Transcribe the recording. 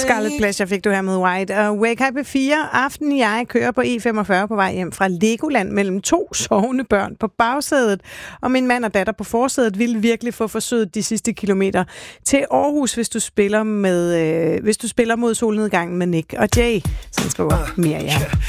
Scarlet Pleasure fik du her med White. Og Wake Up 4. Aften jeg kører på E45 på vej hjem fra Legoland mellem 2 sovende børn på bagsædet. Og min mand og datter på forsædet ville virkelig få forsøget de sidste kilometer til Aarhus, hvis du spiller mod solnedgangen med Nick og Jay. Sådan skriver Miriam.